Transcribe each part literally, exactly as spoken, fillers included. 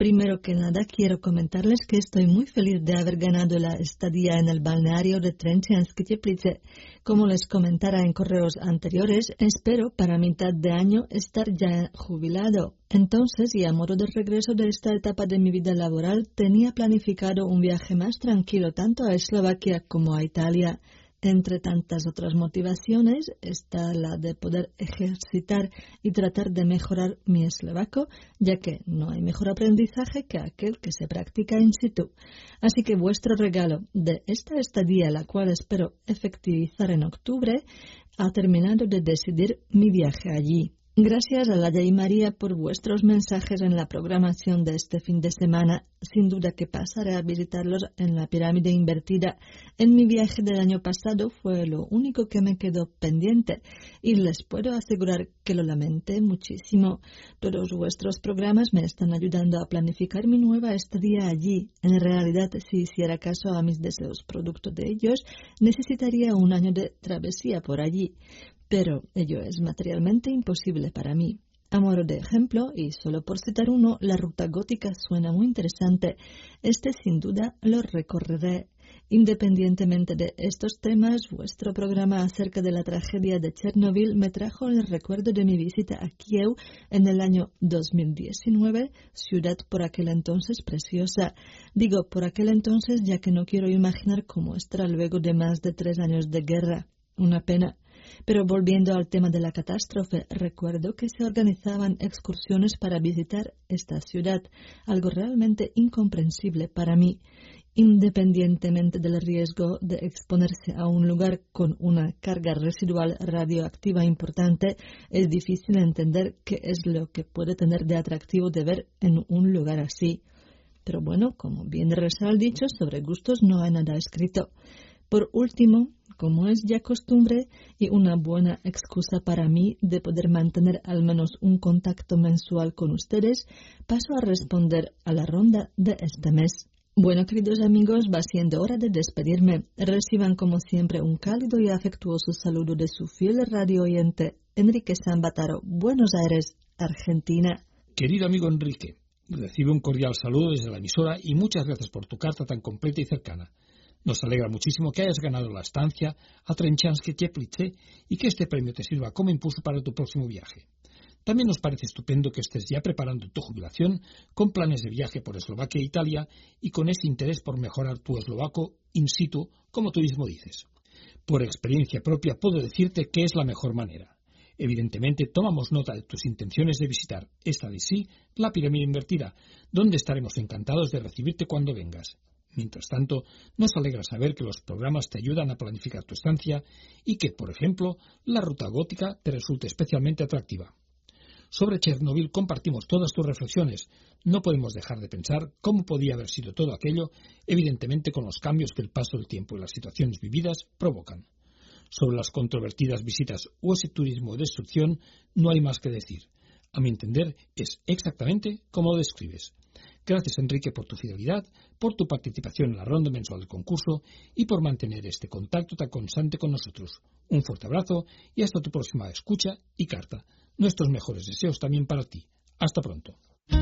Primero que nada, quiero comentarles que estoy muy feliz de haber ganado la estadía en el balneario de Trenčanske Teplice. Como les comentara en correos anteriores, espero para mitad de año estar ya jubilado. Entonces, y a modo de regreso de esta etapa de mi vida laboral, tenía planificado un viaje más tranquilo tanto a Eslovaquia como a Italia. Entre tantas otras motivaciones está la de poder ejercitar y tratar de mejorar mi eslovaco, ya que no hay mejor aprendizaje que aquel que se practica in situ. Así que vuestro regalo de esta estadía, la cual espero efectivizar en octubre, ha terminado de decidir mi viaje allí. Gracias a Laia y María por vuestros mensajes en la programación de este fin de semana. Sin duda que pasaré a visitarlos en la pirámide invertida. En mi viaje del año pasado fue lo único que me quedó pendiente y les puedo asegurar que lo lamenté muchísimo. Todos vuestros programas me están ayudando a planificar mi nueva estadía allí. En realidad, si hiciera caso a mis deseos producto de ellos, necesitaría un año de travesía por allí. Pero ello es materialmente imposible para mí. A modo de ejemplo, y solo por citar uno, la ruta gótica suena muy interesante. Este sin duda lo recorreré. Independientemente de estos temas, vuestro programa acerca de la tragedia de Chernobyl me trajo el recuerdo de mi visita a Kiev en el año dos mil diecinueve, ciudad por aquel entonces preciosa. Digo por aquel entonces ya que no quiero imaginar cómo estará luego de más de tres años de guerra. Una pena. Pero volviendo al tema de la catástrofe, recuerdo que se organizaban excursiones para visitar esta ciudad, algo realmente incomprensible para mí. Independientemente del riesgo de exponerse a un lugar con una carga residual radioactiva importante, es difícil entender qué es lo que puede tener de atractivo de ver en un lugar así. Pero bueno, como bien reza el dicho, sobre gustos no hay nada escrito. Por último, como es ya costumbre y una buena excusa para mí de poder mantener al menos un contacto mensual con ustedes, paso a responder a la ronda de este mes. Bueno, queridos amigos, va siendo hora de despedirme. Reciban como siempre un cálido y afectuoso saludo de su fiel radio oyente, Enrique Sambataro, Buenos Aires, Argentina. Querido amigo Enrique, recibe un cordial saludo desde la emisora y muchas gracias por tu carta tan completa y cercana. Nos alegra muchísimo que hayas ganado la estancia a Trenčanske Teplice y que este premio te sirva como impulso para tu próximo viaje. También nos parece estupendo que estés ya preparando tu jubilación con planes de viaje por Eslovaquia e Italia y con ese interés por mejorar tu eslovaco in situ, como tú mismo dices. Por experiencia propia puedo decirte que es la mejor manera. Evidentemente, tomamos nota de tus intenciones de visitar, esta de sí, la pirámide invertida, donde estaremos encantados de recibirte cuando vengas. Mientras tanto, nos alegra saber que los programas te ayudan a planificar tu estancia y que, por ejemplo, la ruta gótica te resulte especialmente atractiva. Sobre Chernobyl compartimos todas tus reflexiones. No podemos dejar de pensar cómo podía haber sido todo aquello, evidentemente con los cambios que el paso del tiempo y las situaciones vividas provocan. Sobre las controvertidas visitas o ese turismo de destrucción no hay más que decir. A mi entender, es exactamente como lo describes. Gracias, Enrique, por tu fidelidad, por tu participación en la ronda mensual del concurso y por mantener este contacto tan constante con nosotros. Un fuerte abrazo y hasta tu próxima escucha y carta. Nuestros mejores deseos también para ti. Hasta pronto.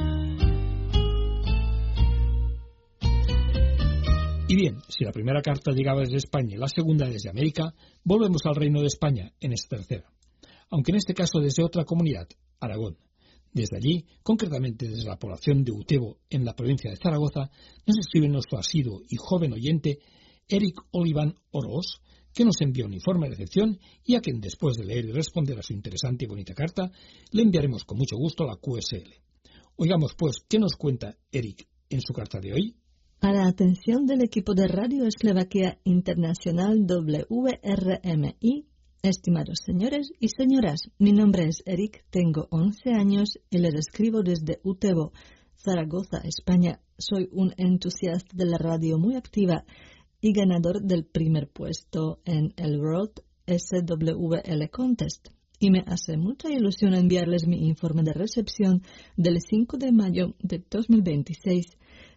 Y bien, si la primera carta llegaba desde España y la segunda desde América, volvemos al Reino de España en esta tercera. Aunque en este caso desde otra comunidad, Aragón. Desde allí, concretamente desde la población de Utebo, en la provincia de Zaragoza, nos escribe nuestro asiduo y joven oyente, Eric Oliván Oroz, que nos envía un informe de recepción y a quien, después de leer y responder a su interesante y bonita carta, le enviaremos con mucho gusto a la Q S L. Oigamos, pues, ¿qué nos cuenta Eric en su carta de hoy? A la atención del equipo de Radio Eslovaquia Internacional W R M I, estimados señores y señoras, mi nombre es Eric, tengo once años y les escribo desde Utebo, Zaragoza, España. Soy un entusiasta de la radio muy activa y ganador del primer puesto en el World S W L Contest. Y me hace mucha ilusión enviarles mi informe de recepción del cinco de mayo de dos mil veintiséis.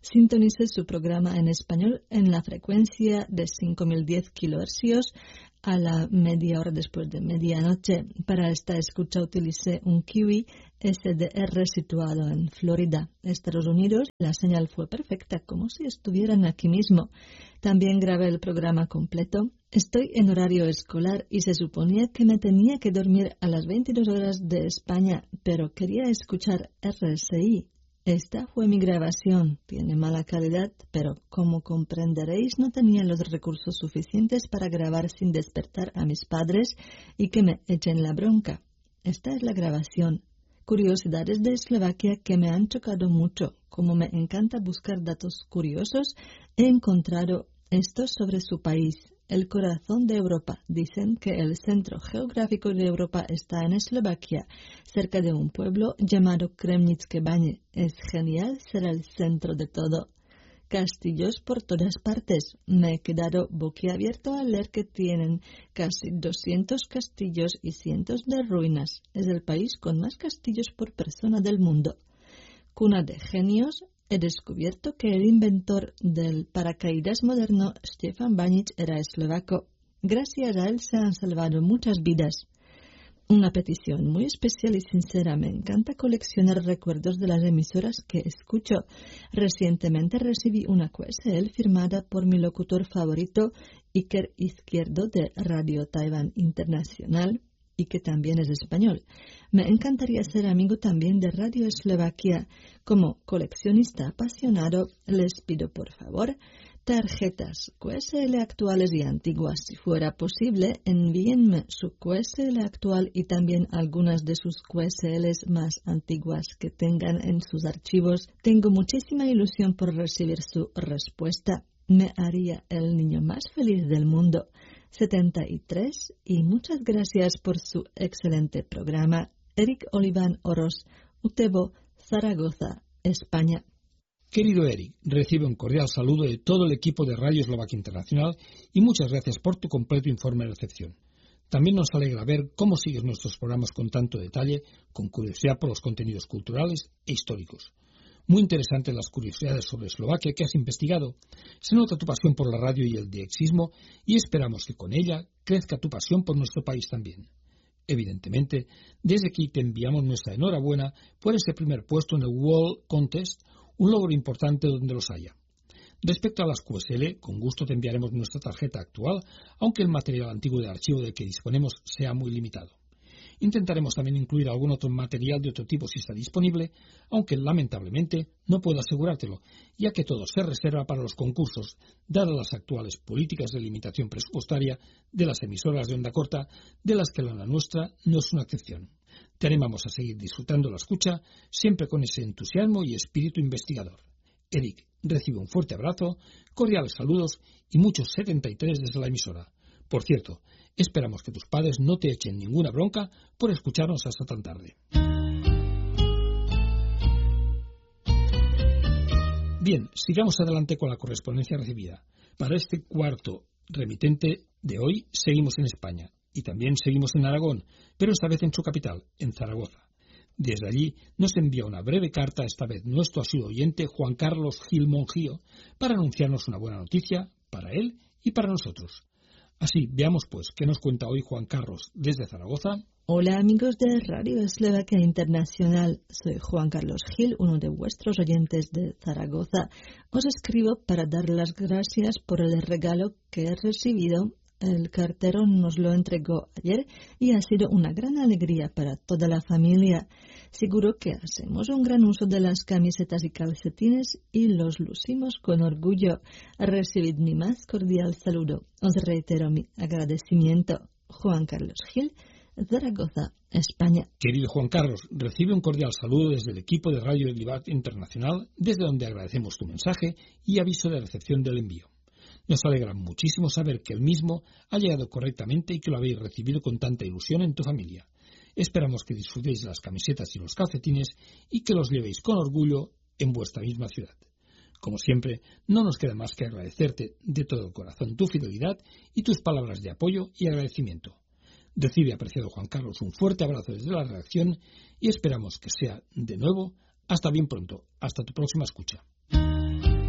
Sintonice su programa en español en la frecuencia de cinco mil diez kilohercios a la media hora después de medianoche. Para esta escucha utilicé un Kiwi S D R situado en Florida, Estados Unidos. La señal fue perfecta, como si estuvieran aquí mismo. También grabé el programa completo. Estoy en horario escolar y se suponía que me tenía que dormir a las veintidós horas de España, pero quería escuchar R S I. Esta fue mi grabación. Tiene mala calidad, pero como comprenderéis no tenía los recursos suficientes para grabar sin despertar a mis padres y que me echen la bronca. Esta es la grabación. Curiosidades de Eslovaquia que me han chocado mucho. Como me encanta buscar datos curiosos, he encontrado esto sobre su país. El corazón de Europa. Dicen que el centro geográfico de Europa está en Eslovaquia, cerca de un pueblo llamado Kremnické Bane. Es genial ser el centro de todo. Castillos por todas partes. Me he quedado boquiabierto al leer que tienen casi doscientos castillos y cientos de ruinas. Es el país con más castillos por persona del mundo. Cuna de genios. He descubierto que el inventor del paracaídas moderno, Stefan Banic, era eslovaco. Gracias a él se han salvado muchas vidas. Una petición muy especial y sincera. Me encanta coleccionar recuerdos de las emisoras que escucho. Recientemente recibí una Q S L firmada por mi locutor favorito, Iker Izquierdo, de Radio Taiwán Internacional, y que también es español. Me encantaría ser amigo también de Radio Eslovaquia. Como coleccionista apasionado, les pido por favor tarjetas Q S L actuales y antiguas. Si fuera posible, envíenme su Q S L actual y también algunas de sus Q S Ls más antiguas que tengan en sus archivos. Tengo muchísima ilusión por recibir su respuesta. Me haría el niño más feliz del mundo. setenta y tres, y muchas gracias por su excelente programa. Eric Oliván Oros, Utebo, Zaragoza, España. Querido Eric, recibe un cordial saludo de todo el equipo de Radio Eslovaquia Internacional y muchas gracias por tu completo informe de recepción. También nos alegra ver cómo sigues nuestros programas con tanto detalle, con curiosidad por los contenidos culturales e históricos. Muy interesantes las curiosidades sobre Eslovaquia que has investigado. Se nota tu pasión por la radio y el diexismo y esperamos que con ella crezca tu pasión por nuestro país también. Evidentemente, desde aquí te enviamos nuestra enhorabuena por ese primer puesto en el World Contest, un logro importante donde los haya. Respecto a las Q S L, con gusto te enviaremos nuestra tarjeta actual, aunque el material antiguo de archivo del que disponemos sea muy limitado. Intentaremos también incluir algún otro material de otro tipo si está disponible, aunque lamentablemente no puedo asegurártelo, ya que todo se reserva para los concursos, dadas las actuales políticas de limitación presupuestaria de las emisoras de onda corta, de las que la nuestra no es una excepción. Te animamos a seguir disfrutando la escucha, siempre con ese entusiasmo y espíritu investigador. Eric, recibe un fuerte abrazo, cordiales saludos y muchos setenta y tres desde la emisora. Por cierto, esperamos que tus padres no te echen ninguna bronca por escucharnos hasta tan tarde. Bien, sigamos adelante con la correspondencia recibida. Para este cuarto remitente de hoy seguimos en España y también seguimos en Aragón, pero esta vez en su capital, en Zaragoza. Desde allí nos envía una breve carta, esta vez nuestro asiduo oyente Juan Carlos Gil Monjío, para anunciarnos una buena noticia para él y para nosotros. Así, veamos pues qué nos cuenta hoy Juan Carlos desde Zaragoza. Hola amigos de Radio Eslovaquia Internacional, soy Juan Carlos Gil, uno de vuestros oyentes de Zaragoza. Os escribo para dar las gracias por el regalo que he recibido. El cartero nos lo entregó ayer y ha sido una gran alegría para toda la familia. Seguro que hacemos un gran uso de las camisetas y calcetines y los lucimos con orgullo. Recibid mi más cordial saludo. Os reitero mi agradecimiento. Juan Carlos Gil, Zaragoza, España. Querido Juan Carlos, recibe un cordial saludo desde el equipo de Radio Eslovaquia Internacional, desde donde agradecemos tu mensaje y aviso de recepción del envío. Nos alegra muchísimo saber que el mismo ha llegado correctamente y que lo habéis recibido con tanta ilusión en tu familia. Esperamos que disfrutéis de las camisetas y los calcetines y que los llevéis con orgullo en vuestra misma ciudad. Como siempre, no nos queda más que agradecerte de todo corazón tu fidelidad y tus palabras de apoyo y agradecimiento. Recibe, apreciado Juan Carlos, un fuerte abrazo desde la redacción y esperamos que sea de nuevo hasta bien pronto. Hasta tu próxima escucha.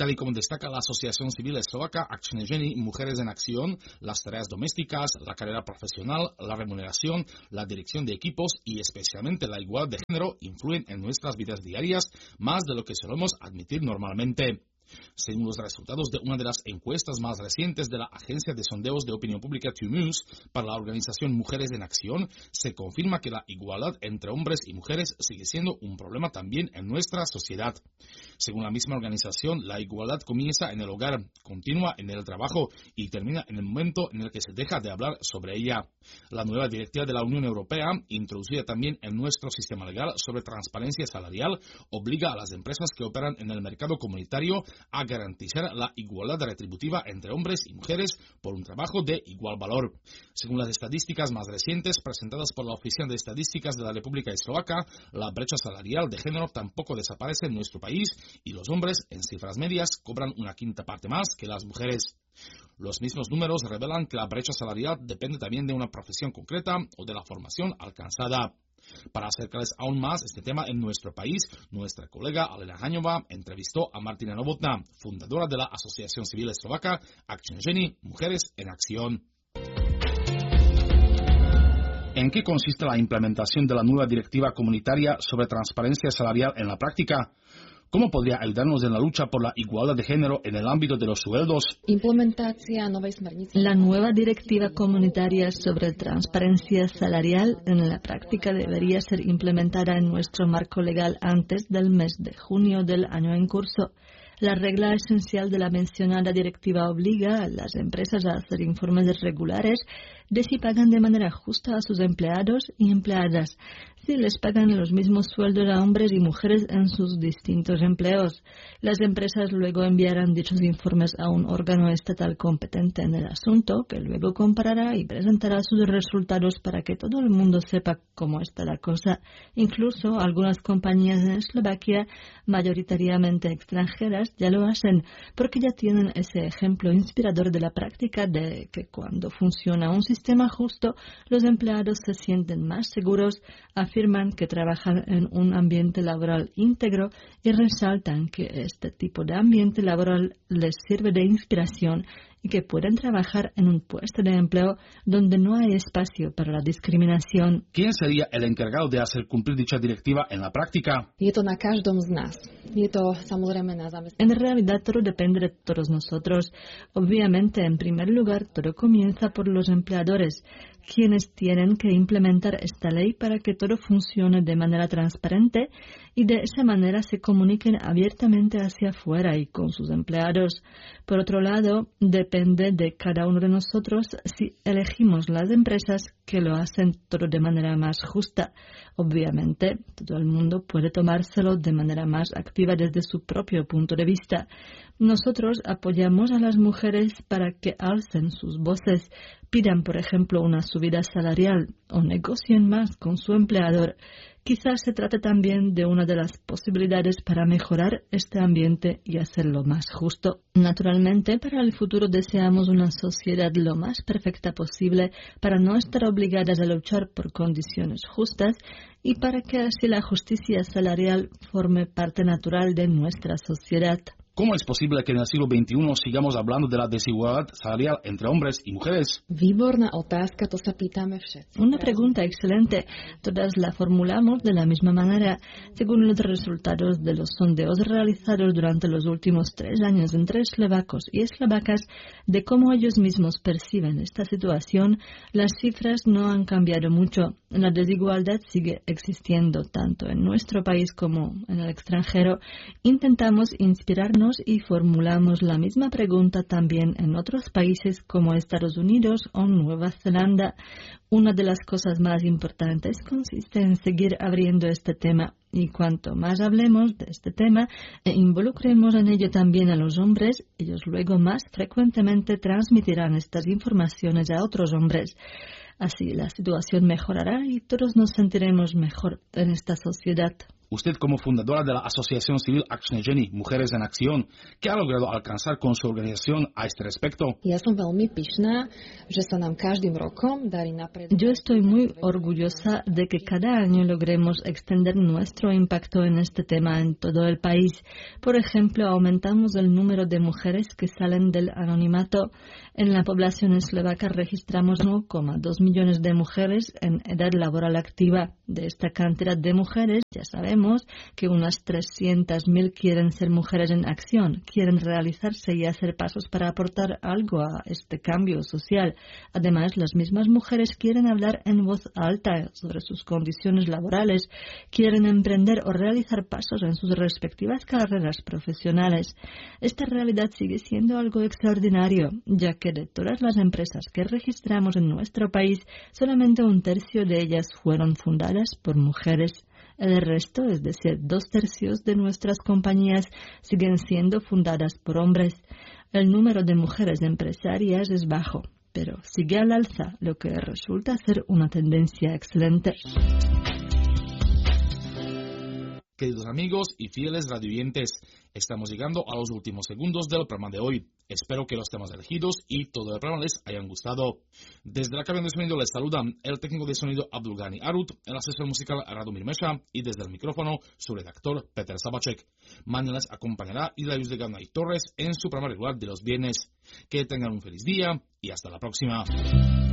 Tal y como destaca la Asociación Civil Eslovaca Akčné ženy, Mujeres en Acción, las tareas domésticas, la carrera profesional, la remuneración, la dirección de equipos y especialmente la igualdad de género influyen en nuestras vidas diarias más de lo que solemos admitir normalmente. Según los resultados de una de las encuestas más recientes de la agencia de sondeos de opinión pública Tumuls para la organización Mujeres en Acción, se confirma que la igualdad entre hombres y mujeres sigue siendo un problema también en nuestra sociedad. Según la misma organización, la igualdad comienza en el hogar, continúa en el trabajo y termina en el momento en el que se deja de hablar sobre ella. La nueva directiva de la Unión Europea, introducida también en nuestro sistema legal sobre transparencia salarial, obliga a las empresas que operan en el mercado comunitario a garantizar la igualdad retributiva entre hombres y mujeres por un trabajo de igual valor. Según las estadísticas más recientes presentadas por la Oficina de Estadísticas de la República Eslovaca, la brecha salarial de género tampoco desaparece en nuestro país y los hombres, en cifras medias, cobran una quinta parte más que las mujeres. Los mismos números revelan que la brecha salarial depende también de una profesión concreta o de la formación alcanzada. Para acercarles aún más este tema en nuestro país, nuestra colega Alena Haňová entrevistó a Martina Novotná, fundadora de la Asociación Civil Eslovaca Akčné ženy, Mujeres en Acción. ¿En qué consiste la implementación de la nueva directiva comunitaria sobre transparencia salarial en la práctica? ¿Cómo podría ayudarnos en la lucha por la igualdad de género en el ámbito de los sueldos? La nueva directiva comunitaria sobre transparencia salarial en la práctica debería ser implementada en nuestro marco legal antes del mes de junio del año en curso. La regla esencial de la mencionada directiva obliga a las empresas a hacer informes regulares de si pagan de manera justa a sus empleados y empleadas, si les pagan los mismos sueldos a hombres y mujeres en sus distintos empleos. Las empresas luego enviarán dichos informes a un órgano estatal competente en el asunto, que luego comparará y presentará sus resultados para que todo el mundo sepa cómo está la cosa. Incluso algunas compañías en Eslovaquia, mayoritariamente extranjeras, ya lo hacen, porque ya tienen ese ejemplo inspirador de la práctica de que cuando funciona un sistema justo, los empleados se sienten más seguros, afirman que trabajan en un ambiente laboral íntegro y resaltan que este tipo de ambiente laboral les sirve de inspiración y que pueden trabajar en un puesto de empleo donde no hay espacio para la discriminación. ¿Quién sería el encargado de hacer cumplir dicha directiva en la práctica? En realidad todo depende de todos nosotros. Obviamente, en primer lugar, todo comienza por los empleadores, quienes tienen que implementar esta ley para que todo funcione de manera transparente y de esa manera se comuniquen abiertamente hacia afuera y con sus empleados. Por otro lado, depende de cada uno de nosotros si elegimos las empresas que lo hacen todo de manera más justa. Obviamente, todo el mundo puede tomárselo de manera más activa desde su propio punto de vista. Nosotros apoyamos a las mujeres para que alcen sus voces, pidan, por ejemplo, una subida salarial o negocien más con su empleador. Quizás se trate también de una de las posibilidades para mejorar este ambiente y hacerlo más justo. Naturalmente, para el futuro deseamos una sociedad lo más perfecta posible para no estar obligadas a luchar por condiciones justas y para que así la justicia salarial forme parte natural de nuestra sociedad. ¿Cómo es posible que en el siglo veintiuno sigamos hablando de la desigualdad salarial entre hombres y mujeres? Una pregunta excelente. Todas la formulamos de la misma manera. Según los resultados de los sondeos realizados durante los últimos tres años entre eslovacos y eslovacas de cómo ellos mismos perciben esta situación, las cifras no han cambiado mucho. La desigualdad sigue existiendo tanto en nuestro país como en el extranjero. Intentamos inspirarnos y formulamos la misma pregunta también en otros países como Estados Unidos o Nueva Zelanda. Una de las cosas más importantes consiste en seguir abriendo este tema y cuanto más hablemos de este tema e involucremos en ello también a los hombres, ellos luego más frecuentemente transmitirán estas informaciones a otros hombres. Así la situación mejorará y todos nos sentiremos mejor en esta sociedad. Usted, como fundadora de la Asociación Civil Akčné ženy, Mujeres en Acción, ¿qué ha logrado alcanzar con su organización a este respecto? Ja som veľmi pyšná, že sa nám každým rokom darí napredovať. Yo estoy muy orgullosa de que cada año logremos extender nuestro impacto en este tema en todo el país. Por ejemplo, aumentamos el número de mujeres que salen del anonimato. En la población eslovaca registramos uno coma dos millones de mujeres en edad laboral activa. De esta cantidad de mujeres, ya sabemos que unas trescientas mil quieren ser mujeres en acción, quieren realizarse y hacer pasos para aportar algo a este cambio social. Además, las mismas mujeres quieren hablar en voz alta sobre sus condiciones laborales, quieren emprender o realizar pasos en sus respectivas carreras profesionales. Esta realidad sigue siendo algo extraordinario, ya que de todas las empresas que registramos en nuestro país, solamente un tercio de ellas fueron fundadas por mujeres. El resto, es decir, dos tercios de nuestras compañías, siguen siendo fundadas por hombres. El número de mujeres empresarias es bajo, pero sigue al alza, lo que resulta ser una tendencia excelente. Queridos amigos y fieles radioyentes, estamos llegando a los últimos segundos del programa de hoy. Espero que los temas elegidos y todo el programa les hayan gustado. Desde la cabina de sonido les saludan el técnico de sonido Abdulgani Arut, el asesor musical Radomir Mesha y desde el micrófono su redactor Peter Sabacek. Mañana les acompañará Ilaíus de Gana y Torres en su programa regular de los viernes. Que tengan un feliz día y hasta la próxima.